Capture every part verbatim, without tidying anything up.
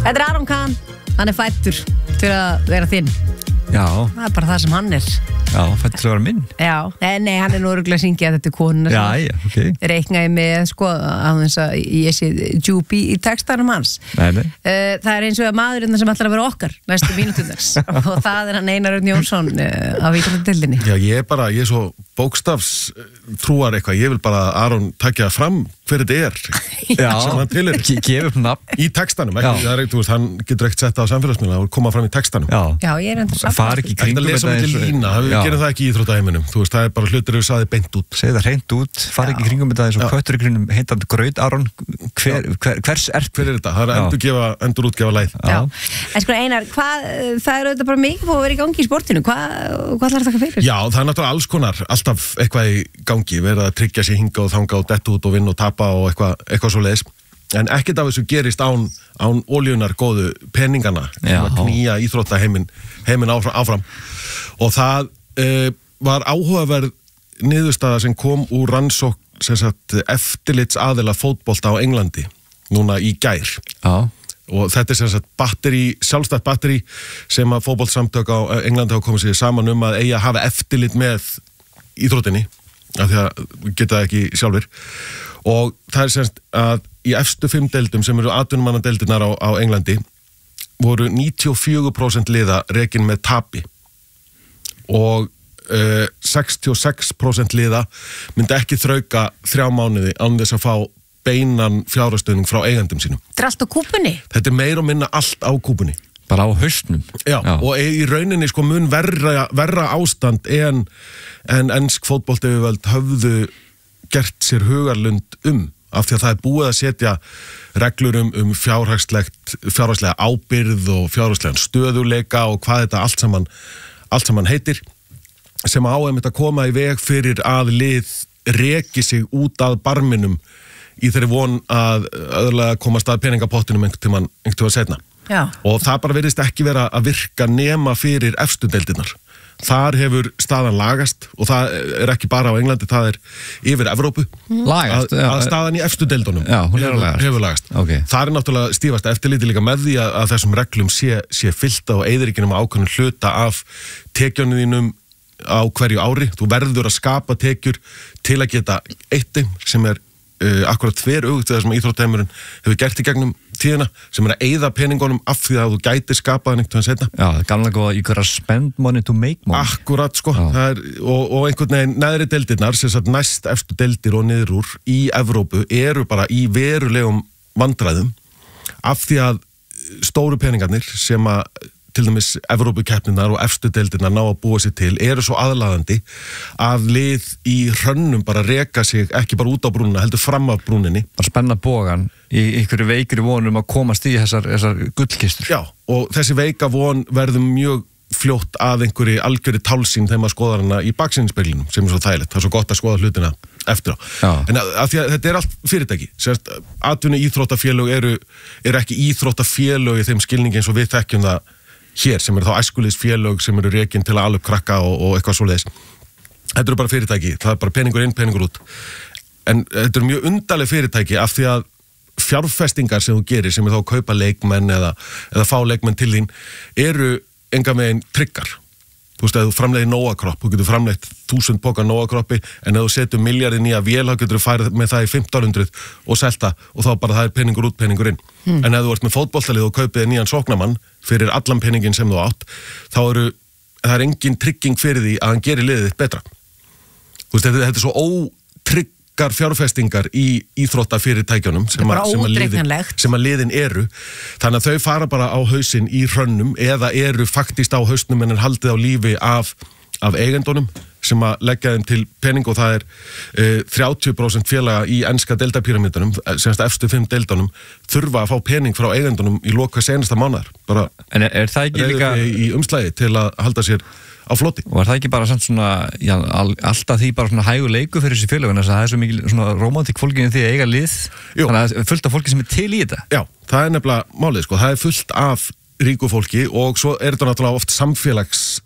Þetta er Aron Kahn, hann er fættur til að vera þinn. Já. Það er bara það sem hann er. Já, fættur til að vera minn. Já, nei, nei hann er nú örugglega að syngja þetta til konuna. Já, já, ok. Reiknaði með, sko, að þess að ég sé djúpi í textanum hans. Nei, nei. Það er eins og að maðurinn sem ætlar að vera okkar næstu mínúturnar og það er hann Einar Örn Jónsson á Víkjum-deildinni. Já, ég er bara, ég er svo bókstafs trúar eitthvað, ég vil bara að Aron takja fram hver þetta er Já, sem hann til er gefa upp nafn í textanum, ekki, það er ekkert, þú veist, hann getur ekkert sett á samfélagsmiðla og koma fram í textanum. Já, Já ég er endur samt. far ekki í Þetta kringum lesa við til lína, við gerum það ekki í íþróttaheiminum, þú veist, það er bara hlutir við saði beint út. Segð það hreint út, far ekki í kringum þetta eins og köttur í kringum heitandi graut, Aron, hver, hver, hvers er Hver er þetta? Það er endur gefa, endur útgefa leið. Já. En sko Einar, hvað, það er auðvitað bara mikið búið að vera í gangi í sportinu, hvað, hvað ætlar þetta að fyrir? Já, það er náttúrulega alls konar, alltaf eitthvað í gangi, verið að tryggja sig hinga og þanga og detta út og vinna og tapa og eitthvað, eitthvað svo leiðis. En ekkert af þessu gerist án, án oljunar góðu peningana sem Já. að knýja íþróttaheimin heimin áfram, áfram. Og það uh, var áhugaverð niðurstaða sem kom úr rannsókn sem sagt eftirlits aðila fótbolta á Englandi núna í gær. Já. Og þetta er sem sagt batteri, sjálfstætt batteri sem að fótboltsamtök á Englandi hafa komið sér saman um að eiga að hafa eftirlit með íþróttinni af því að geta það ekki sjálfur. Og það er sem sagt að í efstu fimm deildum sem eru atvinnumannadeildirnar á, á Englandi voru níutíu og fjögur prósent liða rekin með tapi og uh, sextíu og sex prósent liða myndi ekki þrauka þrjá mánuði án þess að fá beinan fjárhagsstuðning frá eigendum sínum. Þetta er allt á kúpunni? Þetta er meira og minna allt á kúpunni. Bara á haustnum. Já, Já. Og í rauninni sko mun verra, verra ástand en, en ensk fótboltayfirvöld höfðu gert sér hugarlund um af því að það er búið að setja reglur um, um fjárhagslegt, fjárhagslega ábyrgð og fjárhagslegan stöðuleika og hvað þetta allt saman, allt saman heitir sem á einmitt að koma í veg fyrir að lið reki sig út að barminum í þeirri von að öðrulega komast að peningapottinum einhvern tímann, einhvern tímann setna. Já. Og það bara virðist ekki vera að virka nema fyrir efstu deildirnar. Þar hefur staðan lagast og það er ekki bara á Englandi, það er yfir Evrópu. Lagast? Að, að staðan í efstu deildunum Já, hún er að hefur, lagast. hefur lagast. Okay. Það er náttúrulega stífast eftirliti líka með því að, að þessum reglum sé, sé fylta og eyðirikinum ákveðnum hluta af tekjunum þínum á hverju ári. Þú verður að skapa tekjur til að geta eitt þeim sem er uh, akkurat tver augt þegar sem íþróttaheimurinn hefur gert í gegnum tíðina sem er að eyða peningunum af því að þú gætir skapað einhvern veginn setna. Já, það er gamla góða you gotta spend money to make money. Akkurat, sko. Það er, og, og einhvern veginn neðri deildirnar, sem sagt næst efstu deildir og niður úr í Evrópu eru bara í verulegum vandræðum af því að stóru peningarnir sem að til dæmis Evrópukeppninar og efstu deildirnar ná að búa sér til eru svo aðlaðandi að lið í hrönnum bara reka sig ekki bara út á brúnina, heldur fram af brúninni. Bara spenna bogan í einhverju veikri vonum að komast í þessar, þessar gullkistur. Já, og þessi veika von verður mjög fljótt að einhverju algjöri tálsýn þegar maður skoðar hana í baksýnisspeglinum sem er svo þægilegt. Það er svo gott að skoða hlutina eftir á. Já. En að, að því að þetta er allt fyrirtæki. Sérst, atvinnu íþróttafélög eru, eru ekki íþróttafélög í þeim skilningi eins og við þekkjum það hér sem eru þá æskulýðsfélög sem eru rekin til að ala upp krakka og, og eitthvað svoleiðis. Þetta eru bara fyrirtæki, það er bara peningur inn, peningur út. En þetta eru mjög undarleg fyrirtæki af því að fjárfestingar sem þú gerir, sem er þá að kaupa leikmenn eða, eða fá leikmenn til þín, eru engan veginn tryggar. Þú veist, ef þú framleiðir Nóakropp, þú getur framleitt þúsund póka Nóakroppi, en ef þú setur milljarðin í að vél, þá getur þú farið með það í fimmtán hundruð og selta og þá bara það er peningur út, peningur inn. Hmm. En ef þú ert með fótboltalið og kaupið nýjan sóknarmann fyrir allan peningin sem þú átt, þá eru, það er engin trygging fyrir því að hann gerir liðið þitt betra. Þú veist, þetta, þetta er svo ótryggar fjárfestingar í íþróttafyrirtækjunum sem, a, sem, að liðin, sem að liðin eru. Þannig að þau fara bara á hausinn í hrönnum eða eru faktist á hausnum en er haldið á lífi af, af eigendunum sem að leggja þeim til pening og það er uh, þrjátíu prósent félaga í enska deildapyramidunum, semst efstu fimm deildunum, þurfa að fá pening frá eigendunum í loka senasta mánaðar. Bara en er, er það ekki líka í umslagi til að halda sér á floti. Og er það ekki bara samt svona, já, all, alltaf því bara svona hægur leiku fyrir þessi félögin, þess að það er svo mikil svona romantík fólkinu því að eiga lið, Jú. Þannig að það er fullt af fólki sem er til í þetta. Já, það er nefnilega málið, sko, það er fullt af ríku fólki og svo er þetta náttúrulega oft samfélags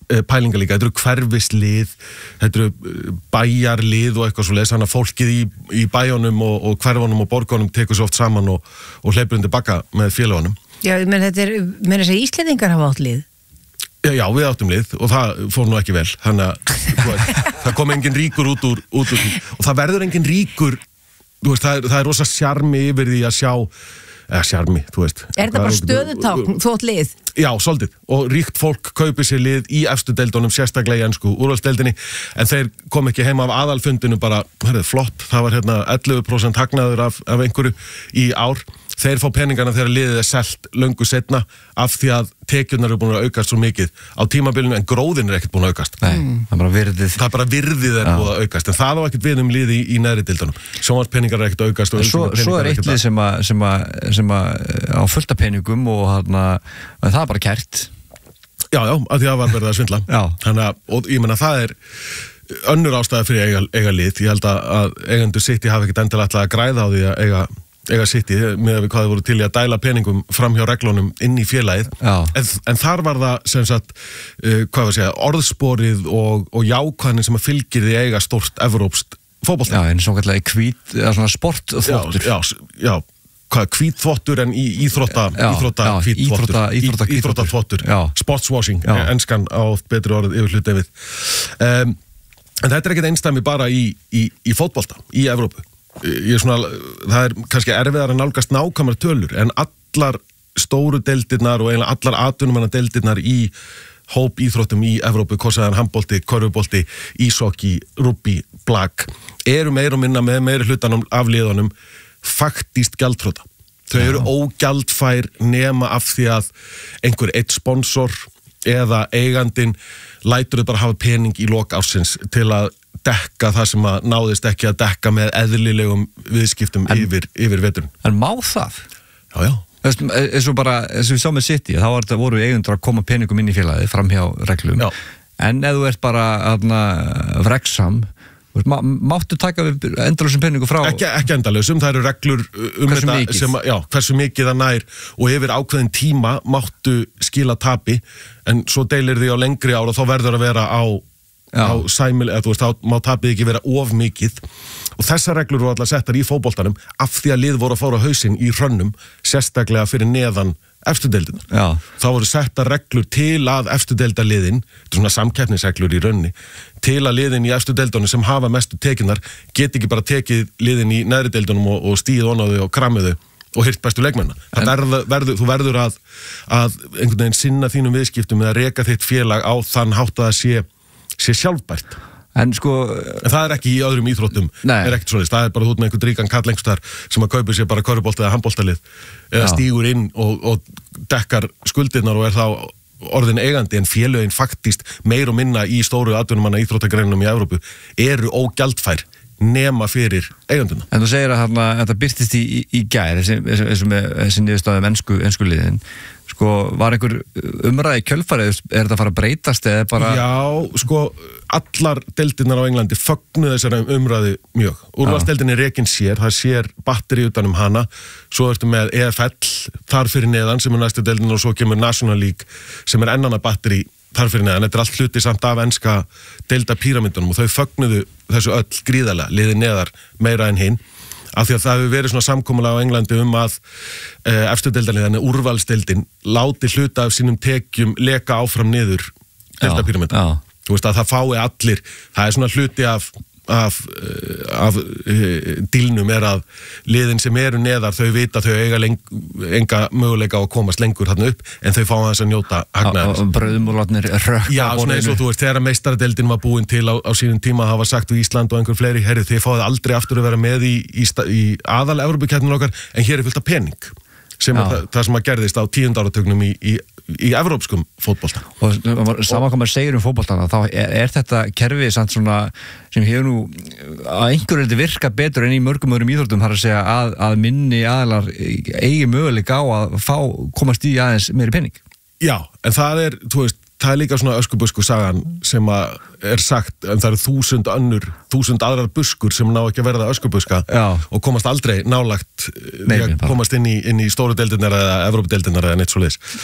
pælinga líka, þetta eru hverfislið, þetta eru bæjarlið og eitthvað svo leis, þannig að fólkið í, í bæjónum og, og hverfunum og borgunum tekur svo oft saman og, og hleypur undir bakka með félagunum. Já, menn þetta er, menn þess að Íslendingar hafa átt lið. Já, já, við áttum lið og það fór nú ekki vel, þannig að það kom engin ríkur út úr, út úr því og það verður engin ríkur, þú veist, það er, það er rosa sjarmi yfir því að sjá eða sjarmi, þú veist. Er þetta bara stöðutákn, þú átt lið? Já, svolítið. Og ríkt fólk kaupir sér lið í efstu deildunum, sérstaklega í ensku úrvalsdeildinni, en þeir kom ekki heim af aðalfundinu bara, herrið, flott, það var hérna ellefu prósent hagnaður af, af einhverju í ár. Þeir fá peningana þegar liðið er selt löngu setna af því að tekjurnar eru búin að aukast svo mikið á tímabilinu en gróðin er ekkert búin að aukast. Nei, það er bara virðið. Það er bara virðið er búin að aukast en það á ekkert við um liði í, í neðri deildunum. Sjónvarpspeningar er ekkert að aukast. Svo, svo er eitt lið sem að, sem að, sem að á fullta peningum og hana, það er bara kært. Já, já, að því að var verið að svindla. Þannig að, og ég menna það er önnur ástæða fyrir eiga, eiga lið. Ég held að, að eigendur City hafi ekkert endilega ætlað að græða á því að eiga eiga City, með að við hvað þið voru til í að dæla peningum fram hjá reglunum inn í félagið en, en þar var það sem sagt, uh, hvað var að segja, orðsporið og, og jákvæðnin sem að fylgir því eiga stórt evrópskt fótbolta. Já, en svo kallega hvít, eða svona sportþvottur. Já, já, já, hvað, hvítþvottur en í, íþrótta, já, íþrótta, já, hvítþvottur, íþrótta, íþróttaþvottur, sportswashing, enskan á betri orð yfir hluti við. Um, en þetta er ekkert einstæmi bara í, í, í fótbolta, í Evrópu. Ég er svona, það er kannski erfiðar að nálgast nákvæmar tölur en allar stóru deildirnar og eiginlega allar atvinnumanna deildirnar í hóp íþróttum í Evrópu, korsaðan handbolti, körfubolti, ísokki, rugby, blak eru meira og minna með meiri hlutanum af liðunum faktískt gjaldþrota. Þau eru ógjaldfær nema af því að einhver eitt sponsor eða eigandinn lætur þau bara hafa pening í lok ársins til að dekka það sem að náðist ekki að dekka með eðlilegum viðskiptum en, yfir, yfir veturinn. En má það? Já, já. Eins og bara, eins og við sáum með City, þá var, voru eigendur að koma peningum inn í félagið fram hjá reglum. Já. En ef þú ert bara aðna vreksam, má, máttu taka endalausum peningum frá? Ekki, ekki endalausum, það eru reglur um hversu þetta mikið? sem, já, hversu mikið það nær og yfir ákveðin tíma máttu skila tapi en svo deilir því á lengri ára og þá verður að vera á á sæmil, eða þú veist, þá má tapið ekki vera of mikið og þessar reglur voru alltaf settar í fótboltanum af því að lið voru að fóra hausinn í hrönnum sérstaklega fyrir neðan efstu deildirnar. Já. Þá voru settar reglur til að efstu deildarliðin, þetta er svona samkeppnisreglur í rönni, til að liðin í efstu deildunum sem hafa mestu tekinnar get ekki bara tekið liðin í neðri deildunum og, og stíð onaðu og kramiðu og hyrt bestu leikmenna. Það er, verður, þú verður að, að einhvern veginn sinna þínum viðskiptum með að reka þitt félag á þann hátt að það sé sé sjálfbært. En sko en það er ekki í öðrum íþróttum. Nei. Er ekkert svoleiðis. Það er bara þú með einhvern dríkan kall einhverstaðar sem að kaupa sér bara körfubolta eða handboltalið eða stígur inn og, og dekkar skuldirnar og er þá orðin eigandi en félögin faktist meir og minna í stóru atvinnumanna íþróttagreinunum í Evrópu eru ógjaldfær nema fyrir eiganduna. En þú segir að þetta birtist í, í, í gær þessi niðurstaðum ensku, ensku liðin sko, var einhver umræði kjölfarið, er þetta að fara að breytast eða bara... Já, sko, allar deildirnar á Englandi fögnuðu þessari umræði mjög. Úrvalsdeildin er rekin sér, það sér batteri utan um hana, svo ertu með E F L þar fyrir neðan sem er næstu deildin og svo kemur National League sem er ennana batteri þar fyrir neðan. Þetta er allt hluti samt af enska deildapíramindunum og þau fögnuðu þessu öll gríðarlega, liði neðar meira en hinn. Af því að það hefur verið svona samkomulag á Englandi um að e, efstu deildarliðan úrvalsdeildin láti hluta af sínum tekjum leka áfram niður deildapíramindunum. Þú veist að það fái allir, það er svona hluti af af, af dílnum er að liðin sem eru neðar þau vita þau eiga leng, enga möguleika á að komast lengur hann upp en þau fá þess að njóta hagnaðar. Brauðmúlarnir rökk. Já, svona eins og þú veist, þegar meistaradeildin var búin til á, á sínum tíma það var sagt við Ísland og einhver fleiri, herri þið fáið aldrei aftur að vera með í, í, í aðal Evrópukeppninu okkar en hér er fullt af pening sem er það, það sem að gerðist á tíunda áratugnum í, í í evrópskum fótbolta. Og saman hvað maður segir um fótboltana, þá er, er þetta kerfi samt svona sem hefur nú að einhverju heldur virka betur enn í mörgum öðrum íþróttum, þar að segja að, að minni aðalar eigi möguleika á að fá, komast í aðeins meiri pening. Já, en það er, þú veist, það er líka svona öskubusku sagan sem að er sagt, en það eru þúsund önnur, þúsund aðrar buskur sem ná ekki að verða öskubuska Já. Og komast aldrei nálagt því að komast inn í, inn í stóru deildirnar eða Evrópudeildirnar eða neitt svoleiðis.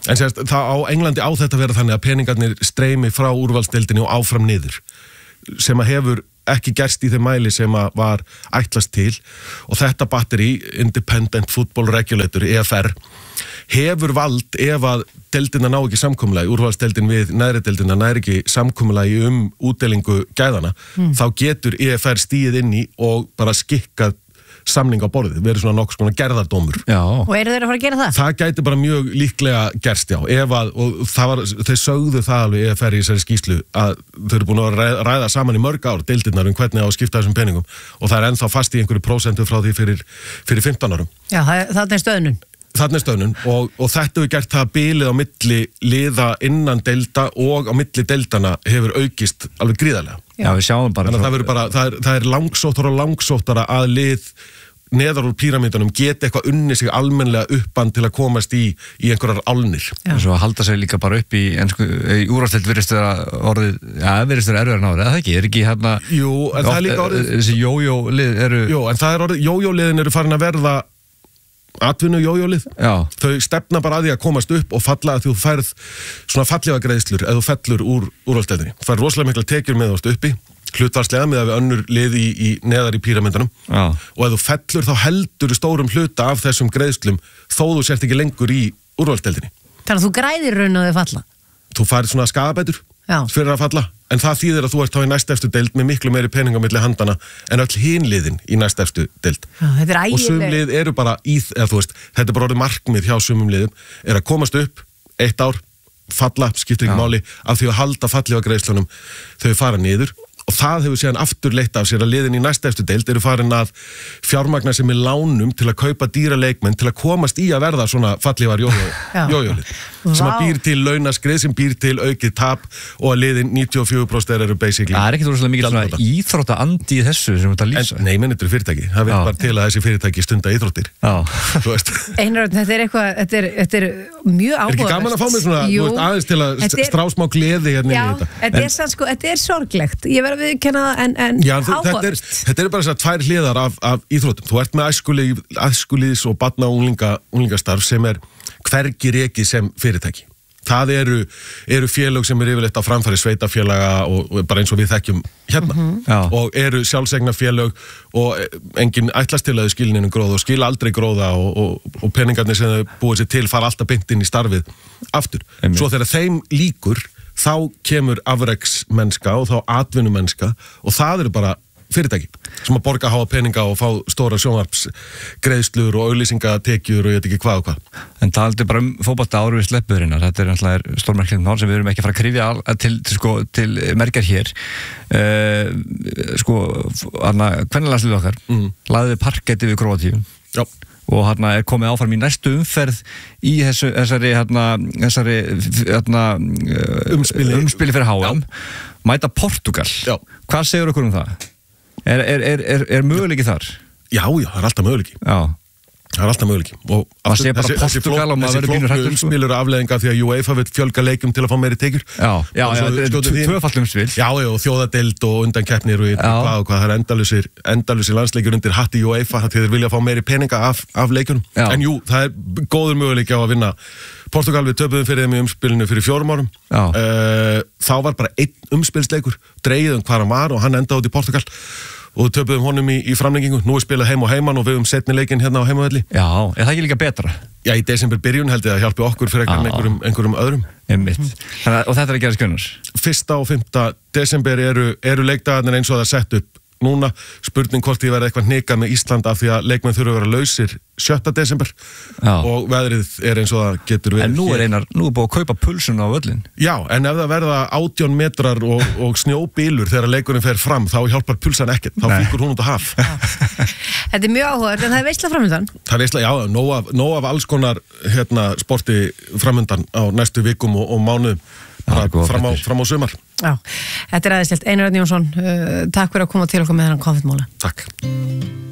En sérst, það á Englandi á þetta vera þannig að peningarnir streymi frá úrvalsdeildinni og áfram niður, sem að hefur ekki gerst í þeim mæli sem að var ætlast til, og þetta batteri, Independent Football Regulator, E F R, hefur vald ef að deildina ná ekki samkomulagi, úrvalsdeildin við neðri deildina nær ekki samkomulagi um útdelingu gæðana, mm. þá getur E F R stíið inn í og bara skikkað samning á borðið, verið svona nokkuð svona gerðardómur. Já. Og eru þeir að fara að gera það? Það gæti bara mjög líklega gerst, já, ef að, og það var, þeir sögðu það alveg E F R í þessari skýrslu að þau eru búin að ræða saman í mörg ár deildirnar um hvernig á að skipta þessum peningum, og það er ennþá fast í einhverju prósentu frá því fyrir, fyrir fimmtán árum. Já, það er stöðnun. Þarna er stöðnun, og, og þetta hefur gert það að bilið á milli liða innan deilda og á milli deildana hefur aukist alveg gríðarlega. Já, við sjáum bara. Þannig að það, bara, það, er, það er langsóttar og langsóttara að lið neðar úr píramítanum geti eitthvað unni sig almennlega uppan til að komast í, í einhverjar álnir. Og svo að halda sig líka bara upp í, í úrvalsdeild virðist vera orðið, já, virðist vera erfiðar nári, eða ekki? Er ekki hérna... Jú, en það er líka orðið... Þessi jójólið eru... Jú, en það er orðið, jójóliðin eru farin að verða atvinnu jójólið. Já. Þau stefna bara að því að komast upp og falla að þú færð svona fallega greiðslur eða þú fellur úr úrvalsdeildinni. Þú færð rosalega mikla tekjur með þú varst uppi, hlutvarslega með að við önnur lið í, í neðar í píramindunum. Já. Og ef þú fellur þá heldur stórum hluta af þessum greiðslum þó þú sért ekki lengur í úrvalsdeildinni. Þannig að þú græðir raun og þau falla? Þú færð svona skaðabætur fyrir að falla, en það þýðir að þú ert þá í næstefstu deild með miklu meiri peninga milli handana en öll hinliðin í næstefstu deild. Já, þetta er ægileg. Og sumlið eru bara í, eða þú veist, þetta er bara orðið markmið hjá sumum liðum, er að komast upp eitt ár, falla, skiptir ekki máli, af því að halda falli á greiðslunum þau fara niður. Og það hefur síðan aftur leitt af sér að liðin í næstefstu deild eru farin að fjármagna sem er lánum til að kaupa dýra leikmenn til að komast í að verða svona fallívar jójólið. Sem að býr til launaskrið, sem býr til aukið tap og að liðin níutíu og fjögur prósent eru basically... Það er ekkert úrslega mikið svona íþrótta andi í þessu sem þetta lýsa. En, nei, menn þetta er fyrirtæki. Það vil bara til að þessi fyrirtæki stunda íþróttir. Einar, þetta er eitthvað, þetta er, þetta er mjög áhugavert. Er ekki gaman að fá mig svona, þú veist, aðeins til að strá smá gleði hérna í þetta? Já, þetta er sann sko, þetta er sorglegt. Ég verð að viðurkenna það en, en Já, þú, þetta, er, þetta er bara þess að tvær hliðar af, af íþróttum. Þú ert með æskulið, æskuliðs og barna og unglinga, unglingastarf sem er hvergi rekið sem fyrirtæki. Það eru, eru félög sem er yfirleitt á framfæri sveitafélaga og, og bara eins og við þekkjum hérna. Mm-hmm. Og eru sjálfsegna félög og engin ætlast til að þau skilin innum gróða og skila aldrei gróða og, og, og peningarnir sem þau búið sér til fara alltaf beint inn í starfið aftur. Einmitt. Svo þegar þeim líkur þá kemur afreksmennska og þá atvinnumennska og það eru bara fyrirtæki sem að borga háa peninga og fá stóra sjónvarpsgreiðslur og auglýsingatekjur og ég veit ekki hvað og hvað. En það er bara um fótbolta árum við sleppuðurinnar. Þetta er náttúrulega stórmerkilegt mál sem við erum ekki að fara að kryfja til, til, sko, til merkjar hér. Uh, sko, hana, kvennalandslið okkar mm. laðið parketti við Króatíu. Já. Og hérna er komið áfram í næstu umferð í þessu, þessari, hérna, þessari hérna, umspili. umspili fyrir H M. Mæta Portugal. Já. Hvað segir okkur um það? Er, er, er, er, er möguleiki þar? Já, já, það er alltaf möguleiki. Já. Það er alltaf möguleiki. Og það sé bara Portugal og maður verður pínur hættur. Þessi umspilur afleiðinga því að UEFA vill fjölga leikum til að fá meiri tekjur. Já, já, já, þetta er tvöfall umspil. Já, já, og þjóðadeild og undankeppnir og hvað og hvað. Það er endalusir, endalusir landsleikjur undir hatti UEFA því þeir vilja fá meiri peninga af, af leikunum. Já. En jú, það er góður möguleiki á að vinna. Portugal við töpuðum fyrir þeim í umspilinu fyrir fjórum árum. Uh, þá var bara einn umspilsleikur, dregið um hvað hann var og hann endaði út í Portugal og við töpuðum honum í, í framlengingu. Nú er spilað heim og heiman og við höfum setni leikinn hérna á heimavelli. Já, er það ekki líka betra? Já, í desember byrjun held ég að hjálpi okkur fyrir einhverjum, einhverjum öðrum. Einmitt. Þannig, og þetta er að gera skjönnur? Fyrsta og fymta desember eru, eru leikdagarnir eins og það er sett upp núna. Spurning hvort ég verði eitthvað hnikað með Ísland af því að leikmenn þurfa að vera lausir sjötta desember. Já. Og veðrið er eins og það getur verið. En nú er einar, nú er búið að kaupa pulsuna á völlin. Já, en ef það verða átján metrar og, og snjóbílur þegar leikurinn fer fram, þá hjálpar pulsan ekkert. Þá fíkur hún út að haf. Þetta er mjög áhugavert, en það er veisla framöndan. Það er veisla, já, nóg af, nóg af alls konar hérna, sporti framöndan á næstu vikum og, og mánuðum. Fram á, fram á sumar. Já, þetta er aðeinslegt. Einar Örn Jónsson, uh, takk fyrir að koma til okkur með þennan konfliktmála. Takk.